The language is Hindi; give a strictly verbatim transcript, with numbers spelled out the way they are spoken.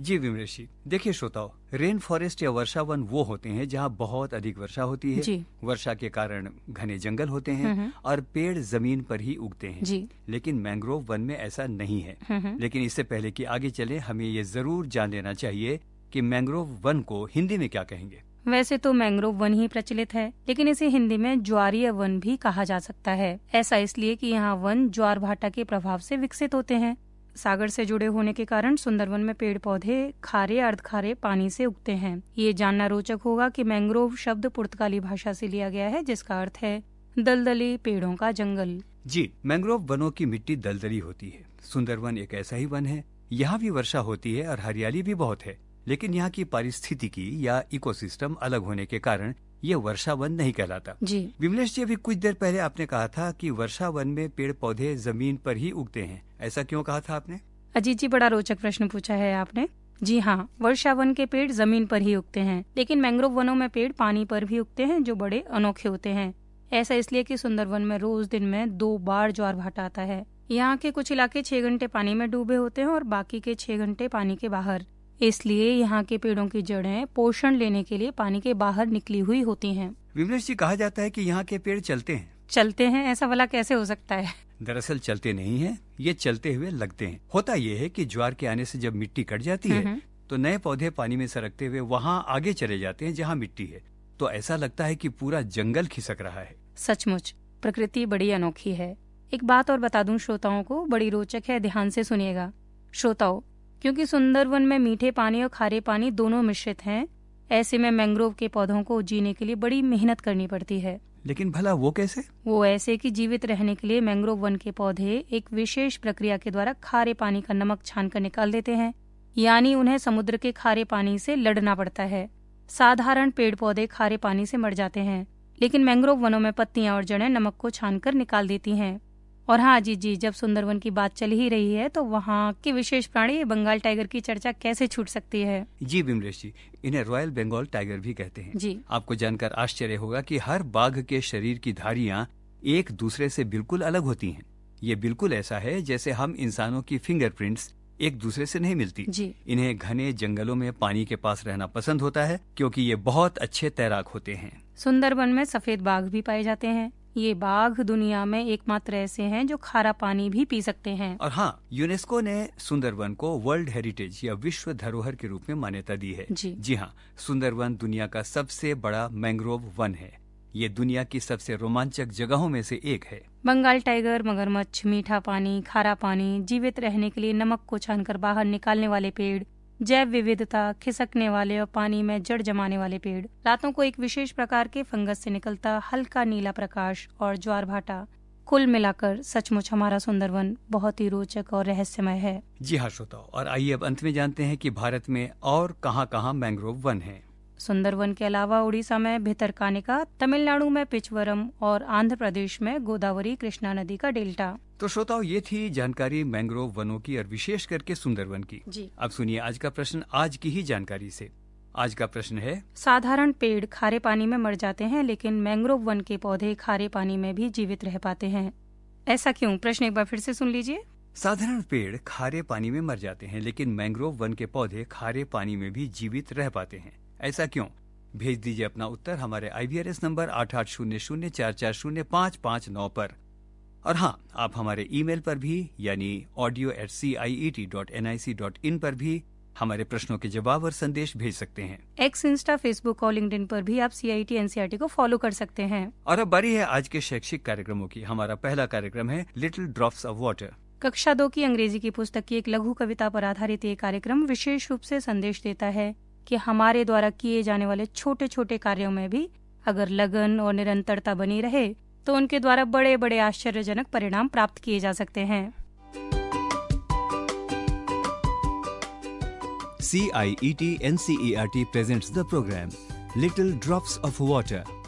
जी विमलेश जी, देखिए श्रोताओ, रेन फॉरेस्ट या वर्षा वन वो होते हैं जहाँ बहुत अधिक वर्षा होती है। जी। वर्षा के कारण घने जंगल होते हैं हम्म, और पेड़ जमीन पर ही उगते हैं। जी। लेकिन मैंग्रोव वन में ऐसा नहीं है। हम्म, लेकिन इससे पहले कि आगे चले, हमें ये जरूर जान लेना चाहिए कि मैंग्रोव वन को हिंदी में क्या कहेंगे। वैसे तो मैंग्रोव वन ही प्रचलित है, लेकिन इसे हिंदी में ज्वारीय वन भी कहा जा सकता है। ऐसा इसलिए कि यहाँ वन ज्वार भाटा के प्रभाव से विकसित होते हैं। सागर से जुड़े होने के कारण सुंदरवन में पेड़ पौधे खारे अर्धखारे पानी से उगते हैं। ये जानना रोचक होगा कि मैंग्रोव शब्द पुर्तगाली भाषा से लिया गया है, जिसका अर्थ है दलदली पेड़ों का जंगल। जी, मैंग्रोव वनों की मिट्टी दलदली होती है। सुंदरवन एक ऐसा ही वन है। यहाँ भी वर्षा होती है और हरियाली भी बहुत है, लेकिन यहाँ की पारिस्थितिकी या इकोसिस्टम अलग होने के कारण ये वर्षा वन नहीं कहलाता। जी। विमलेश जी, अभी कुछ देर पहले आपने कहा था कि वर्षा वन में पेड़ पौधे जमीन पर ही उगते हैं। ऐसा क्यों कहा था आपने? अजीत जी, बड़ा रोचक प्रश्न पूछा है आपने। जी हाँ, वर्षा वन के पेड़ जमीन पर ही उगते हैं, लेकिन मैंग्रोव वनों में पेड़ पानी पर भी उगते हैं, जो बड़े अनोखे होते हैं। ऐसा इसलिए कि सुंदरवन में रोज दिन में दो बार ज्वार भाटा आता है। यहाँ के कुछ इलाके छह घंटे पानी में डूबे होते हैं और बाकी के छह घंटे पानी के बाहर। इसलिए यहाँ के पेड़ों की जड़ें पोषण लेने के लिए पानी के बाहर निकली हुई होती हैं। विमलेश जी, कहा जाता है कि यहाँ के पेड़ चलते हैं। चलते हैं? ऐसा भला कैसे हो सकता है? दरअसल चलते नहीं हैं, ये चलते हुए लगते हैं। होता ये है कि ज्वार के आने से जब मिट्टी कट जाती है तो नए पौधे पानी में सरकते हुए वहाँ आगे चले जाते हैं जहाँ मिट्टी है। तो ऐसा लगता है कि पूरा जंगल खिसक रहा है। सचमुच प्रकृति बड़ी अनोखी है। एक बात और बता दूं श्रोताओं को, बड़ी रोचक है, ध्यान से सुनिएगा। श्रोताओं, क्योंकि सुंदरवन में मीठे पानी और खारे पानी दोनों मिश्रित हैं, ऐसे में मैंग्रोव के पौधों को जीने के लिए बड़ी मेहनत करनी पड़ती है। लेकिन भला वो कैसे? वो ऐसे कि जीवित रहने के लिए मैंग्रोव वन के पौधे एक विशेष प्रक्रिया के द्वारा खारे पानी का नमक छानकर निकाल देते हैं, यानी उन्हें समुद्र के खारे पानी से लड़ना पड़ता है। साधारण पेड़ पौधे खारे पानी से मर जाते हैं, लेकिन मैंग्रोव वनों में पत्तियां और जड़ें नमक को छानकर निकाल देती हैं। और हाँ जी जी, जब सुंदरवन की बात चल ही रही है तो वहाँ के विशेष प्राणी बंगाल टाइगर की चर्चा कैसे छूट सकती है। जी विमलेश जी, इन्हें रॉयल बंगाल टाइगर भी कहते हैं। जी। आपको जानकर आश्चर्य होगा कि हर बाघ के शरीर की धारियां एक दूसरे से बिल्कुल अलग होती हैं। ये बिल्कुल ऐसा है जैसे हम इंसानों की फिंगरप्रिंट्स एक दूसरे से नहीं मिलती। जी। इन्हें घने जंगलों में पानी के पास रहना पसंद होता है, क्योंकि ये बहुत अच्छे तैराक होते हैं। सुंदरवन में सफेद बाघ भी पाए जाते हैं। ये बाघ दुनिया में एकमात्र ऐसे हैं जो खारा पानी भी पी सकते हैं। और हाँ, यूनेस्को ने सुंदरवन को वर्ल्ड हेरिटेज या विश्व धरोहर के रूप में मान्यता दी है। जी। जी हाँ, सुंदरवन दुनिया का सबसे बड़ा मैंग्रोव वन है। ये दुनिया की सबसे रोमांचक जगहों में से एक है। बंगाल टाइगर, मगरमच्छ, मीठा पानी, खारा पानी, जीवित रहने के लिए नमक को छानकर बाहर निकालने वाले पेड़, जैव विविधता, खिसकने वाले और पानी में जड़ जमाने वाले पेड़, रातों को एक विशेष प्रकार के फंगस से निकलता हल्का नीला प्रकाश और ज्वार भाटा, कुल मिलाकर सचमुच हमारा सुंदरवन बहुत ही रोचक और रहस्यमय है। जी हाँ श्रोताओ, और आइए अब अंत में जानते हैं कि भारत में और कहाँ कहाँ मैंग्रोव वन है। सुंदरवन के अलावा उड़ीसा में भितरकानिका, तमिलनाडु में पिचवरम और आंध्र प्रदेश में गोदावरी कृष्णा नदी का डेल्टा। तो श्रोताओ, ये थी जानकारी मैंग्रोव वनों की और विशेष करके सुंदरवन की। जी। अब सुनिए आज का प्रश्न आज की ही जानकारी से। आज का प्रश्न है, साधारण पेड़ खारे पानी में मर जाते हैं, लेकिन मैंग्रोव वन के पौधे खारे पानी में भी जीवित रह पाते हैं। ऐसा क्यों? प्रश्न एक बार फिर से सुन लीजिए। साधारण पेड़ खारे पानी में मर जाते हैं, लेकिन मैंग्रोव वन के पौधे खारे पानी में भी जीवित रह पाते हैं। ऐसा क्यों? भेज दीजिए अपना उत्तर हमारे आई वी आर एस नंबर आठ आठ शून्य शून्य चार चार शून्य पाँच पाँच नौ पर। और हाँ, आप हमारे ईमेल पर भी, यानी audio eight C I E T dot N I C dot in पर भी हमारे प्रश्नों के जवाब और संदेश भेज सकते हैं। एक्स, इंस्टा, फेसबुक और लिंक्डइन पर भी आप सी I T N C E R T को फॉलो कर सकते हैं। और अब बारी है आज के शैक्षिक कार्यक्रमों की। हमारा पहला कार्यक्रम है लिटिल ड्रॉप्स ऑफ वाटर। कक्षा दो की अंग्रेजी की पुस्तक की एक लघु कविता पर आधारित ये कार्यक्रम विशेष रूप से संदेश देता है कि हमारे द्वारा किए जाने वाले छोटे छोटे कार्यों में भी अगर लगन और निरंतरता बनी रहे तो उनके द्वारा बड़े बड़े आश्चर्यजनक परिणाम प्राप्त किए जा सकते हैं। C I E T N C E R T presents the program Little Drops of Water.